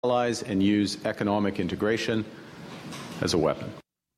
allies and use economic integration as a weapon.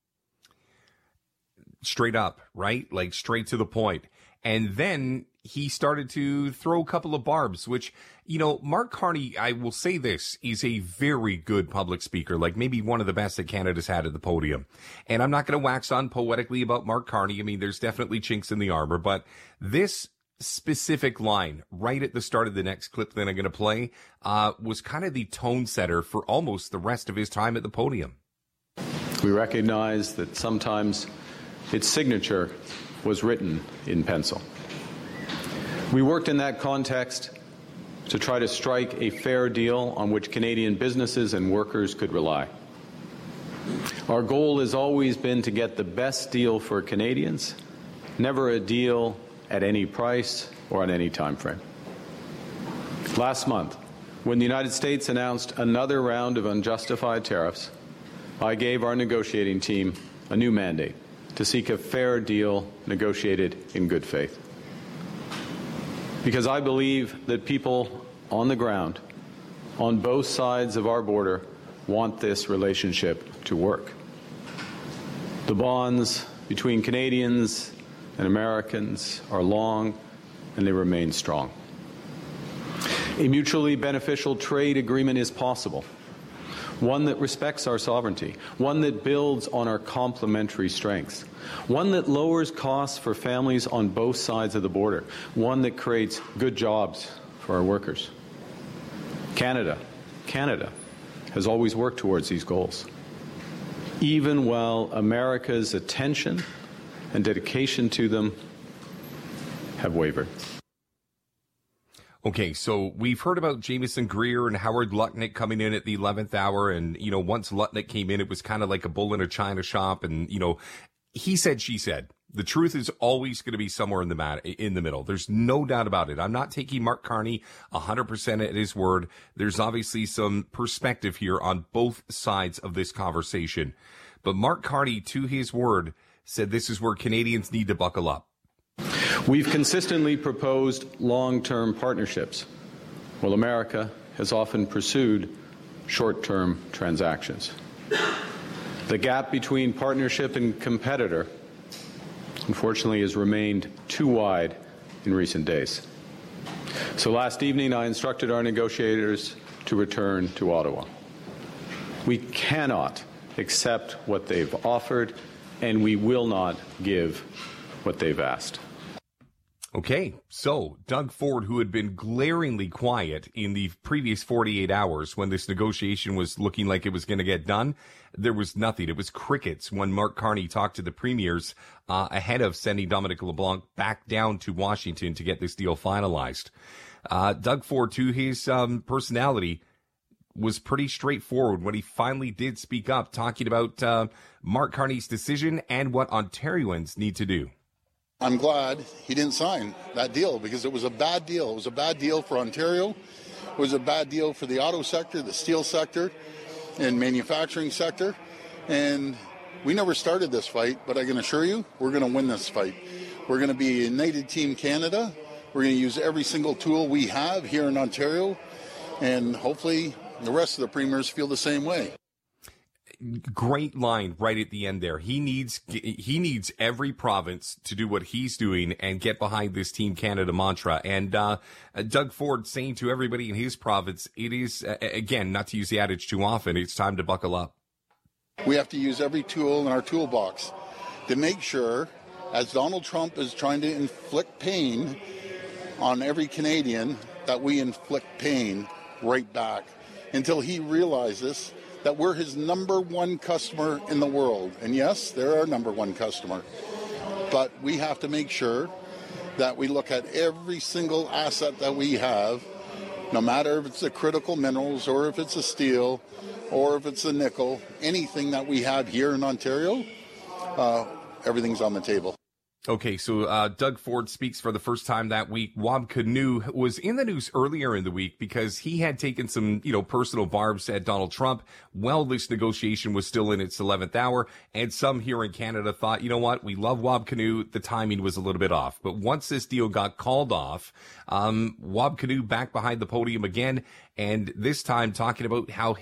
Straight up, right? Like straight to the point. And then he started to throw a couple of barbs, which, you know, Mark Carney, I will say this, is a very good public speaker, like maybe one of the best that Canada's had at the podium. And I'm not going to wax on poetically about Mark Carney. I mean, there's definitely chinks in the armor, but this specific line right at the start of the next clip that I'm going to play was kind of the tone setter for almost the rest of his time at the podium. We recognize that sometimes its signature was written in pencil. We worked in that context to try to strike a fair deal on which Canadian businesses and workers could rely. Our goal has always been to get the best deal for Canadians, never a deal at any price or on any time frame. Last month, when the United States announced another round of unjustified tariffs, I gave our negotiating team a new mandate to seek a fair deal negotiated in good faith. Because I believe that people on the ground, on both sides of our border, want this relationship to work. The bonds between Canadians and Americans are long, and they remain strong. A mutually beneficial trade agreement is possible, one that respects our sovereignty, one that builds on our complementary strengths, one that lowers costs for families on both sides of the border, one that creates good jobs for our workers. Canada has always worked towards these goals, even while America's attention and dedication to them have wavered. Okay, so we've heard about Jameson Greer and Howard Lutnick coming in at the 11th hour. And, you know, once Lutnick came in, it was kind of like a bull in a china shop. And, you know, he said, she said. The truth is always going to be somewhere in the middle. There's no doubt about it. I'm not taking Mark Carney 100% at his word. There's obviously some perspective here on both sides of this conversation. But Mark Carney, to his word, said this is where Canadians need to buckle up. We've consistently proposed long-term partnerships, while America has often pursued short-term transactions. The gap between partnership and competitor, unfortunately, has remained too wide in recent days. So last evening, I instructed our negotiators to return to Ottawa. We cannot accept what they've offered, and we will not give what they've asked. Okay, so Doug Ford, who had been glaringly quiet in the previous 48 hours when this negotiation was looking like it was going to get done, there was nothing. It was crickets when Mark Carney talked to the premiers ahead of sending Dominic LeBlanc back down to Washington to get this deal finalized. Doug Ford, to his personality, was pretty straightforward when he finally did speak up, talking about Mark Carney's decision and what Ontarians need to do. I'm glad he didn't sign that deal because it was a bad deal. It was a bad deal for Ontario. It was a bad deal for the auto sector, the steel sector, and manufacturing sector. And we never started this fight, but I can assure you we're going to win this fight. We're going to be a United Team Canada. We're going to use every single tool we have here in Ontario. And hopefully the rest of the premiers feel the same way. Great line right at the end there. He needs every province to do what he's doing and get behind this Team Canada mantra. And Doug Ford saying to everybody in his province, it is, again, not to use the adage too often, it's time to buckle up. We have to use every tool in our toolbox to make sure, as Donald Trump is trying to inflict pain on every Canadian, that we inflict pain right back until he realizes that we're his number one customer in the world. And yes, they're our number one customer. But we have to make sure that we look at every single asset that we have, no matter if it's the critical minerals or if it's a steel or if it's a nickel, anything that we have here in Ontario, everything's on the table. Okay, so Doug Ford speaks for the first time that week. Wab Kinew was in the news earlier in the week because he had taken some, personal barbs at Donald Trump while this negotiation was still in its 11th hour. And some here in Canada thought, you know what, we love Wab Kinew. The timing was a little bit off. But once this deal got called off, Wab Kinew back behind the podium again, and this time talking about how